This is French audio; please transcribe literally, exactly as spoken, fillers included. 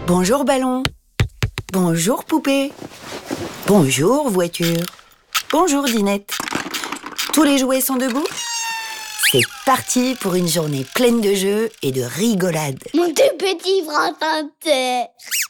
Bonjour ballon. Bonjour poupée. Bonjour voiture. Bonjour dinette. Tous les jouets sont debout? C'est parti pour une journée pleine de jeux et de rigolade. Mon tout petit bras de terre.